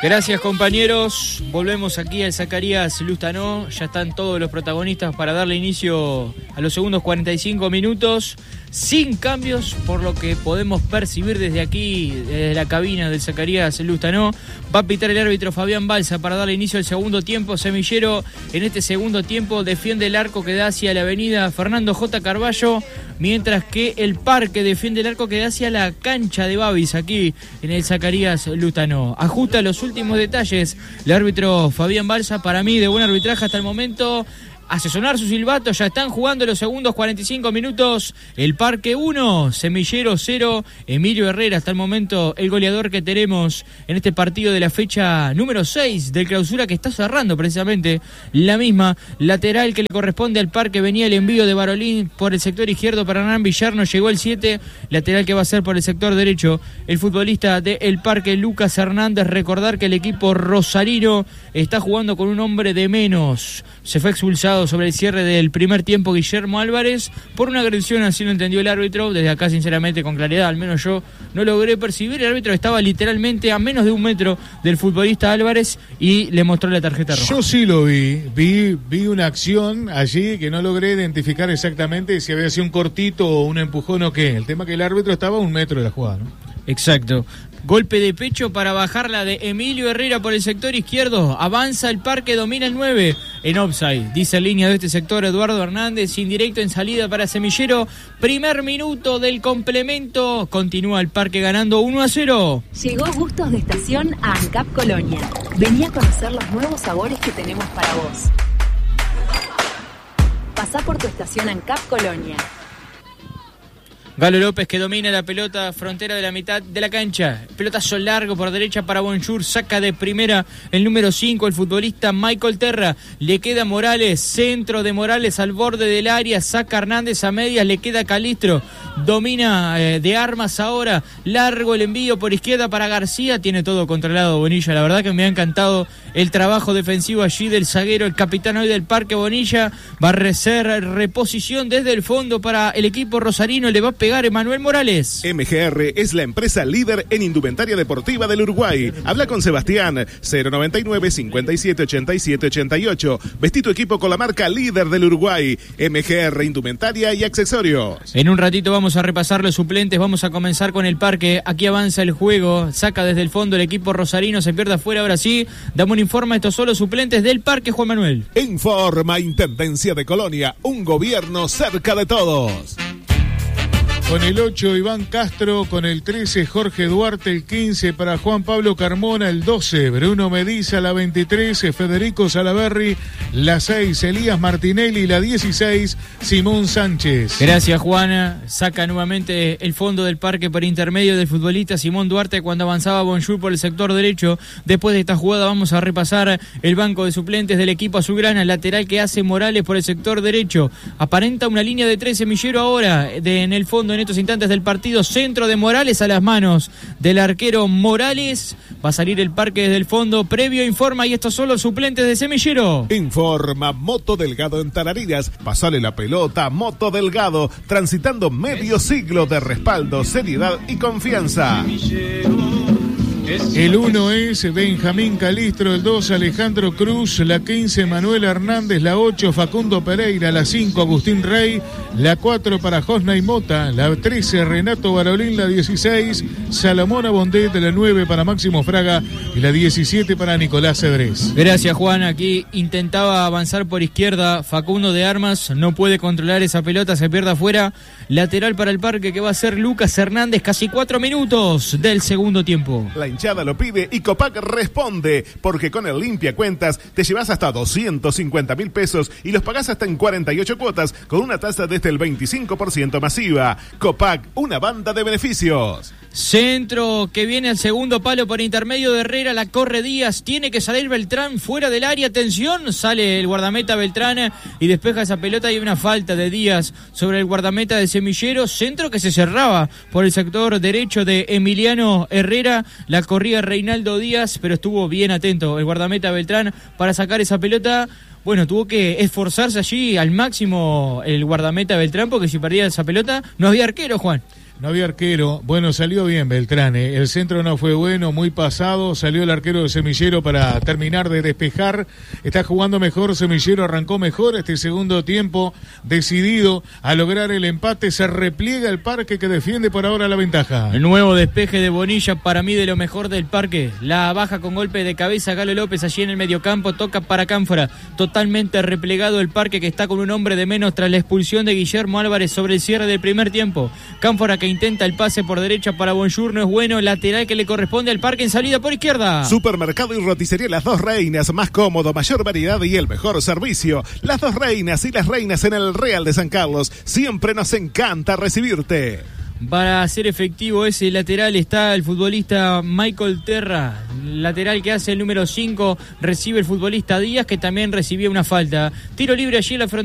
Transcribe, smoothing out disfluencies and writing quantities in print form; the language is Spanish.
Gracias, compañeros. Volvemos aquí al Zacarías Lustanó. Ya están todos los protagonistas para darle inicio a los segundos 45 minutos. Sin cambios, por lo que podemos percibir desde aquí, desde la cabina del Zacarías Lustanó. Va a pitar el árbitro Fabián Balsa para darle inicio al segundo tiempo. Semillero en este segundo tiempo defiende el arco que da hacia la avenida Fernando J. Carballo, mientras que el Parque defiende el arco que da hacia la cancha de Bavis, aquí en el Zacarías Lustanó. Ajusta los últimos detalles el árbitro Fabián Balsa, para mí de buen arbitraje hasta el momento. Hace sonar su silbato, ya están jugando los segundos 45 minutos. El Parque 1, Semillero 0. Emilio Herrera, hasta el momento el goleador que tenemos en este partido de la fecha número 6 del clausura, que está cerrando precisamente la misma. Lateral que le corresponde al Parque, venía el envío de Barolín por el sector izquierdo para Hernán Villar, no llegó el 7. Lateral que va a ser por el sector derecho el futbolista del Parque, Lucas Hernández. Recordar que el equipo rosarino está jugando con un hombre de menos. Se fue expulsado sobre el cierre del primer tiempo Guillermo Álvarez por una agresión, así lo entendió el árbitro. Desde acá, sinceramente, con claridad, al menos yo no logré percibir. El árbitro estaba literalmente a menos de 1 metro del futbolista Álvarez y le mostró la tarjeta roja. Yo sí lo vi una acción allí que no logré identificar exactamente si había sido un cortito o un empujón o qué. El tema que el árbitro estaba a 1 metro de la jugada, ¿no? Exacto. Golpe de pecho para bajarla de Emilio Herrera por el sector izquierdo. Avanza el Parque, domina el 9 en offside. Dice en línea de este sector Eduardo Hernández, indirecto en salida para Semillero. Primer minuto del complemento. Continúa el Parque ganando 1-0. Llegó Gustos de Estación a ANCAP Colonia. Vení a conocer los nuevos sabores que tenemos para vos. Pasá por tu estación ANCAP Colonia. Galo López que domina la pelota, frontera de la mitad de la cancha. Pelotazo largo por derecha para Bonjour, saca de primera el número 5, el futbolista Michael Terra. Le queda Morales, centro de Morales al borde del área, saca Hernández a medias, le queda Calistro. Domina de Armas ahora, largo el envío por izquierda para García. Tiene todo controlado Bonilla, la verdad que me ha encantado el trabajo defensivo allí del zaguero, el capitán hoy del Parque Bonilla. Va a hacer reposición desde el fondo para el equipo rosarino, le va a pegar Emanuel Morales. MGR es la empresa líder en indumentaria deportiva del Uruguay. Habla con Sebastián, 099 57 87 88. Vestí tu equipo con la marca líder del Uruguay. MGR Indumentaria y Accesorios. En un ratito vamos a repasar los suplentes, vamos a comenzar con el Parque. Aquí avanza el juego, saca desde el fondo el equipo rosarino, se pierde afuera, ahora sí. Dame un informe, estos son los suplentes del Parque, Juan Manuel. Informa Intendencia de Colonia, un gobierno cerca de todos. Con el 8, Iván Castro. Con el 13, Jorge Duarte. El 15, para Juan Pablo Carmona. El 12, Bruno Mediza. La 23, Federico Salaberry. La 6, Elías Martinelli. La 16, Simón Sánchez. Gracias, Juana. Saca nuevamente el fondo del Parque por intermedio del futbolista Simón Duarte cuando avanzaba Bonjour por el sector derecho. Después de esta jugada vamos a repasar el banco de suplentes del equipo azulgrana. Lateral que hace Morales por el sector derecho. Aparenta una línea de 3 Semillero ahora en el fondo en estos instantes del partido. Centro de Morales a las manos del arquero Morales. Va a salir el Parque desde el fondo. Previo informa y estos son los suplentes de Semillero. Informa Moto Delgado en Tarariras. Pasale la pelota Moto Delgado, transitando medio siglo de respaldo, seriedad y confianza. El 1 es Benjamín Calistro, el 2 Alejandro Cruz, la 15 Manuel Hernández, la 8 Facundo Pereira, la 5 Agustín Rey, la 4 para Josnay Mota, la 13 Renato Barolín, la 16 Salomón Abondet, la 9 para Máximo Fraga y la 17 para Nicolás Cedrés. Gracias, Juan. Aquí intentaba avanzar por izquierda Facundo de Armas, no puede controlar esa pelota, se pierde afuera. Lateral para el Parque que va a ser Lucas Hernández, casi 4 minutos del segundo tiempo. La hinchada lo pide y Copac responde, porque con el Limpia Cuentas te llevas hasta 250.000 pesos y los pagás hasta en 48 cuotas con una tasa desde el 25% masiva. Copac, una banda de beneficios. Centro que viene al segundo palo por intermedio de Herrera, la corre Díaz, tiene que salir Beltrán fuera del área, atención, sale el guardameta Beltrán y despeja esa pelota y una falta de Díaz sobre el guardameta de Semillero. Centro que se cerraba por el sector derecho de Emiliano Herrera, la corría Reinaldo Díaz, pero estuvo bien atento el guardameta Beltrán para sacar esa pelota. Bueno, tuvo que esforzarse allí al máximo el guardameta Beltrán, porque si perdía esa pelota no había arquero, Juan. No había arquero. Bueno, salió bien Beltrán. El centro no fue bueno, muy pasado. Salió el arquero de Semillero para terminar de despejar. Está jugando mejor. Semillero arrancó mejor este segundo tiempo. Decidido a lograr el empate. Se repliega el Parque que defiende por ahora la ventaja. El nuevo despeje de Bonilla, para mí de lo mejor del Parque. La baja con golpe de cabeza Galo López allí en el mediocampo. Toca para Cánfora. Totalmente replegado el Parque, que está con un hombre de menos tras la expulsión de Guillermo Álvarez sobre el cierre del primer tiempo. Cánfora que intenta el pase por derecha para Bonjour, no es bueno. Lateral que le corresponde al Parque en salida por izquierda. Supermercado y roticería Las Dos Reinas, más cómodo, mayor variedad y el mejor servicio. Las Dos Reinas y Las Reinas en el Real de San Carlos. Siempre nos encanta recibirte. Para hacer efectivo ese lateral está el futbolista Michael Terra, lateral que hace el número 5, recibe el futbolista Díaz, que también recibía una falta. Tiro libre allí en la frontera.